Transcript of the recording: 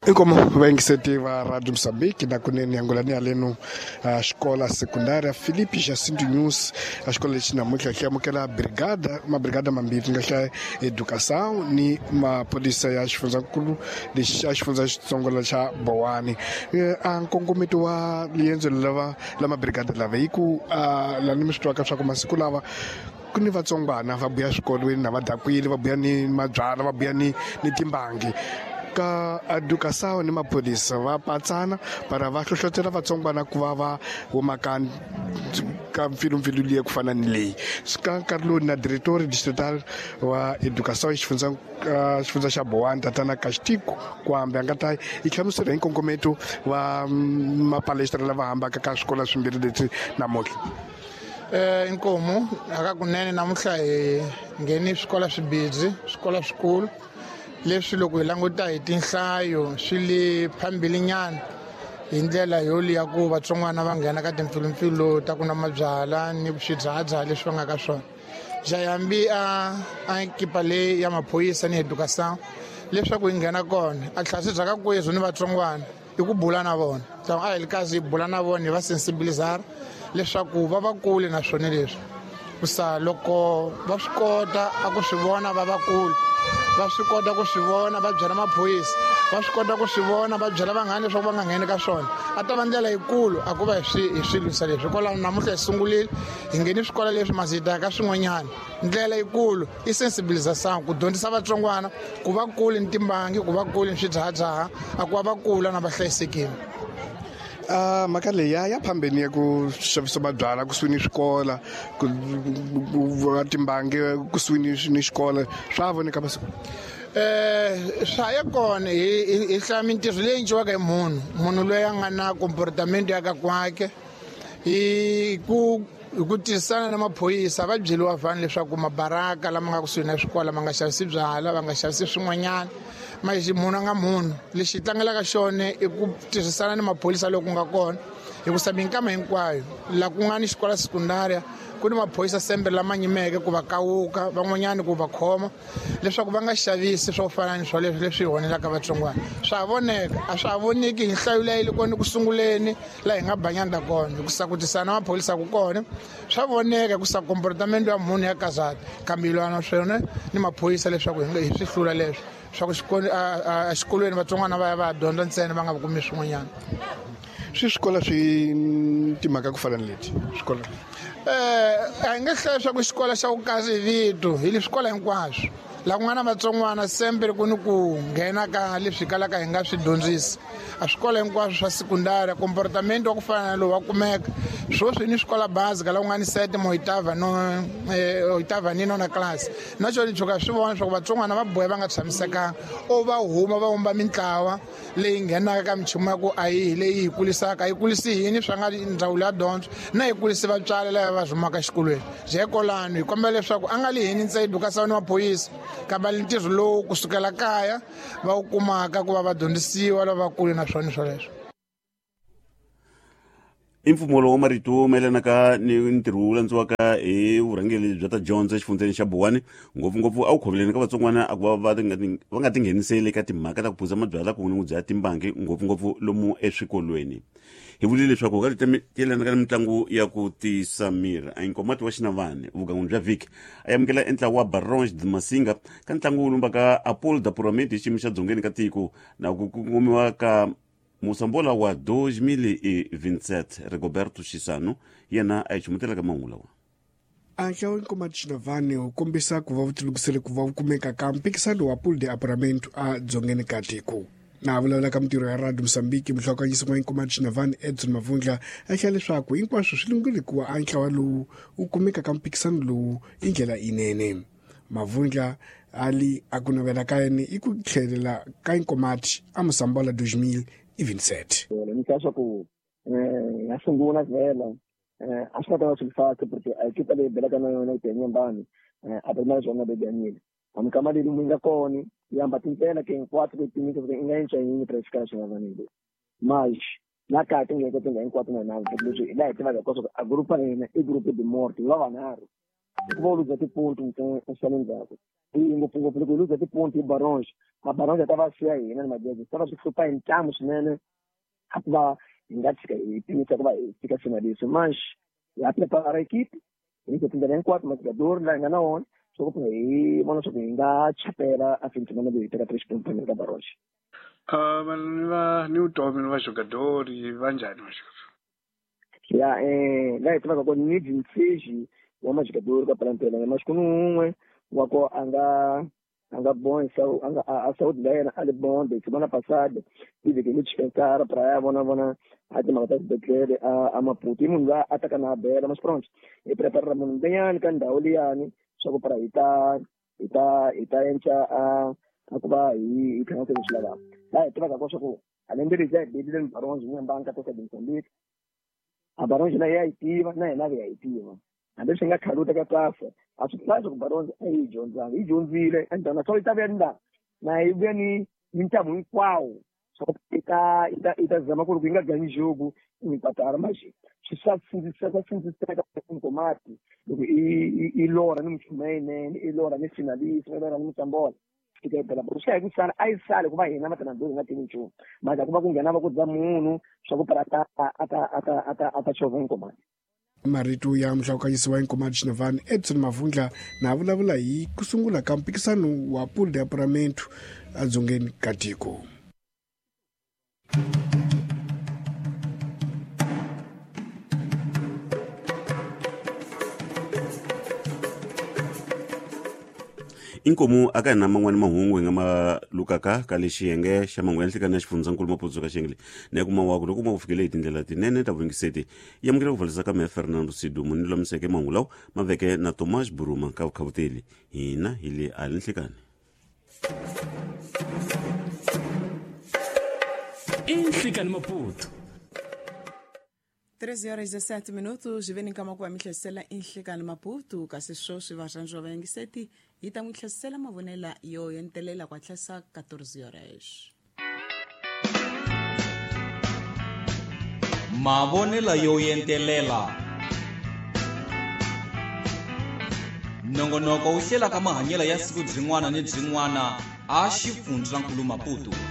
Como vengisetiva Rádio Moçambique, na kuneni angolani aleno a escola secundária Filipe Jacinto News, a escola de Namuca, que é uma brigada mambiri, que é educação, ni uma polícia ya shifunza kulu, de shifunza songola cha Bawani. Ang kongomito wa lienzo lama brigada lava iku la nimistwa kasha kuma siku lava kuni vatsongwana va buya swikolweni na vadakwini va buya ni mabyala va buya ni timbangi ka educação ni maphorisa va patsana para va hlohlotela vatsongwana ku va huma ka mfilumpfilu liya ku fana ni leyi ka nkarhi lowu na director distrital wa educação xifundza xa Bowani tatana Kastiko ku hambi a nga ta yi hlamusela hi nkongometo wa mapalestra lava hambaka ka swikola swimbirhi leswi namuntlha. Inkomo akakunene namuntlha hi ngheni swikola swibidzi swikola swikulu leswi loko hi languta hi tinhlayo swi le phambili nyana hi ndlela yo liya ku vatsongwana va nghena ka timpfilumpfilu ta ku na mabyala ni swidzahadzaha leswi va nga ka swona jayambi a ekipa leyi ya maphoyisa ni educação leswaku hi nghena kona a tlhasi bya ka kwezo ni vatsongwana i ku bula na vona a hi ri kazi hi bula na vona hi va sensibilizara leswaku va va kule na swona leswi kusa loko va swi kota a ku swi vona vakulu va swi kota ku swi vona va byela maphoyisa va swi kota ku swi vona va byela vanghana leswaku va nga ngheni ka swona a ta va ndlela yikulu a ku va hi swi lwisa leswi hikwalaho namuntlha hi sungulile hi ngheni swikola leswi mazita ka swin'wanyana ndlela yikulu i sensibilização ku dyondzisa vatsongwana ku va kule ni timbangi ku va kule ni swidzahadzaha a ku va va kula na va hlayisekile. Mhaka leyi ya phambeni ya ku xavisa mabyala kusuhi ni swikola ku timbangi kusuhi ni xikola swa voneka masiku swa ya kona hi hlaya mintirho leyi endliwaka hi munhu loyi a nga na comportamento ya ka kwake hi ku tirhisana na maphoyisa va byeliwa vanhu leswaku mabaraka lama nga kusuhi na swikola ma nga xavisi byala va nga xavisi swin'wanyana maxi munhu a nga munhu lexi tlangelaka xona i ku tirhisana ni maphorisa loko nga kona hikusa minkama hinkwayo laha ku nga ni xikola sekundaria ku ni maphorisa sembe lama nyimeke ku va kawuka van'wanyani ku va khoma leswaku va nga xavisi swo fana ni swoleswo leswi hi honelaka vatsongwana swa voneka a swa ha voneki hi nhlayo leyi loko ni ku sunguleni laha hi nga banyanda kona hikusa ku tirhisana na maphorisa ku kona swa voneka hikusa comportamento ya munhu ya kazata kambe lwana swona ni maphorisa leswaku hi swi hlula leswi swa ku exikolweni vatsongwana va ya va dyondza ntsena va nga kumi swin'wanyana swikola swi timhaka ku fana ni leti swikola a hi nge hlayi swa ku xikola xa ku kasi hi vito hi le swikola hinkwaswo laha ku nga na vatsongwana sembe ku ni ku nghena ka leswi kalaka hi nga swi dyondzisi a swikola hinkwaswo swa sekundari comportamento wa ku fana na lowu wa kumeka swoswi ni swikola basica laha ku nga ni setimo oitava ni nona class na xo ni tshuka swi vona swa ku vatsongwana va bohe va nga tshamisekanga o va huma va vumba mintlawa leyi nghenaka ka minchumu ya ku a yi leyi hi kulisaka a yi kulisi yini swa nga ndzawulo ya dyondzo na hi kulisi vatswari lava va humaka exikolweni jekolano hi kombela leswaku a nga lihini ntsena educação ni maphoyisa kambe ntirho lowu kusukela kaya va wu kumaka ku va va dyondzisiwa lava vakulu na swona swoleswo. I mfumo wa marito mayelanaka ni ntirho wu landziwaka hi vurhangeri bya ta dyondzo exifundzeni xa Bowani ngopfungopfu a wu khoveleni ka vatsongwana a ku va nga tingheniseli eka timhaka ta ku phuza mabyala ku n'wi bya timbangi ngopfungopfu lomu eswikolweni hi vulile leswaku ka yelanaka na mitlangu ya ku tisa miri a inkomati wa xinavani vugan'wini bya vhiki a yamukela entlawa wa Barrange de Masinga ka ntlangu wu lumbaka Apollo da Pyramid hi xiyimo xa dzongeni ka tiko na ku kongomiwa ka Musambola wa 2027 Rigoberto Chisano yena a hi chumutelaka mahungu lawa anhla wa inkomati xinavani wu kombisa ku va wu tilungisele ku va wu kumeka ka mpikisano wa Apollo de Pyramid a dzongeni ka tiko na vulavula ka mintirho ya Radio Moçambique muhlawukanyiso wa inkomati xinavani Edson Mavundla a hlaya leswaku hinkwaswo swi lunghile ku va antlawa lowu wu kumeka ka mpikisano lowu hi ndlela inene. Mavundla ali a ku navela ka yena i ku tlhelela ka inkomati a Musambola 2027. Mi piace ku ya sungula vela a swi ta va swi faka porque a ekipa leyi belaka na yona yi nyambani a prima zona beganile amikama leyi mi nga kona yamba tintela ke hinkwato leti mi nga endla yini pra xikala xin'wana mas na kati ngeke tinga hinkwato na nawu leswi la hi tivaka koso a grupa yena i grupo de morte va vanharhu ku va luza tipunti ntsena ndzhaku ngopfungopfu loko luza tipunti hi Barrange mabaronja ta va siya hina ni majeje ta va swi hlupha hi ntamu swinene a ku va hi nga tshika hi pimisa ku va hi fika finaliso manx ya prepara equipe hi ku tindlela hinkwato majugadori laha hi nga na wona swo ku hi vona swa ku hi nga chapela a fintimana leyi hi teka 3 xipompani ka baronja. Ni vutomi ni vajugadori va njhani vajugadori? Ya la hi tivaka ku ni vintage wa majugadori ka plantela ya maxikunu un'we wa ko a nga bon a Saudi la yena a le bonde semana passada ivi ke ni chikara para ya vona a timhaka ta xibedhlele a Maputo i munhu la a taka na bela masipronto hi preparera munhu ntsanyani ka ndhawu liyani swa ku para hi ta enca a ku va hi khansa leswi lavaka la hi tivaka ko swa ku a lembe ri hi bedile ni baronji ni mbanga ka Mozambique a baronji na ya yi tiva na hina ya yi tiva hambi swi nga khaluta ka pasa a swi hlayi ku baronji a yi dyondzanga yi dyondzile endzhaku so yi ta vuya na yi vuya ni ntamu hinkwawo so ita zama ku ri ku yi nga ganyi jogu ni patara maxi swi swa sindziseka inkomati loko i lora ni muchumene i lora ni finalist i lora ni mutsambola fika phela ku swi ku sana a yi sale ku va hina matanandori nga tini nchumu mara ku va ku nghena va ku dza munhu swa ku para ata chovha inkomati. Marito ya muhlawukanyisi wa inkomati Xinavani Edson Mavundla na vulavula hi ku sungula ka mpikisano wa pool de apartamento adzongeni ka tiko. inkomu aka na man'wani mahungu hi nga ma lukaka ka le xiyenge xa mangu ya nhlikani ya xifundzankulu Maputo ka xiyenge na ku mawaku loko ma ku fikele hi tindlela tinene ta vuyingiseti ya mukela ku valisa ka me Fernando Sidumo ni lomiseke mangu lawa maveke na Thomas Buruma ka vukhavuteli hina hi le a le nhlikani inhlikani Maputo 3:07 veni kama ku amihlasela inhlikani Maputo kasi swo swi va swa vayangiseti hi ta n'wi hlasela mavonela yo yentelela kwa tlhasa 14 mavonela yo yentelela nongonoko wu hlela ka mahanyelo ya siku byin'wana ni byin'wana a xifundzankulu Maputo